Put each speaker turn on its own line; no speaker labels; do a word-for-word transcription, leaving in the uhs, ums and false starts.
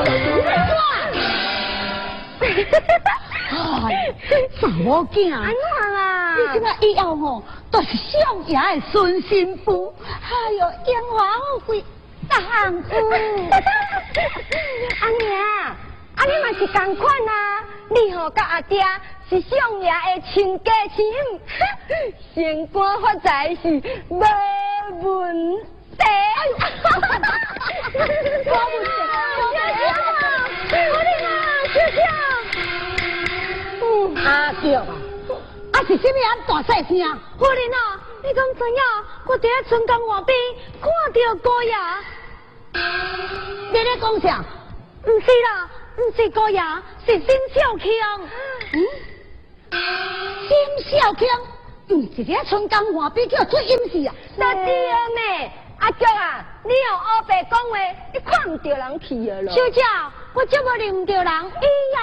哎，查某囝，
安怎啦？
你今仔以后吼，都是上爷的孙媳妇，还有英皇贵大丈夫。
阿娘，啊你嘛是同款啊！你吼甲阿爹是上爷的亲家亲，升官发财是无问题。无问题，我的妈，谢谢。嗯，
阿叫啊，啊是什么人大细声？
夫人啊，你讲怎样？我伫咧春江岸边看到高爷。
你咧讲啥？
唔是啦，唔是高爷，是沈小强。
嗯，沈小强，唔是咧春江岸边叫出阴事啊？
那对咩？阿舅啊，你用黑白讲话，你看唔到人去的咯。小姐，我怎么认唔到人？伊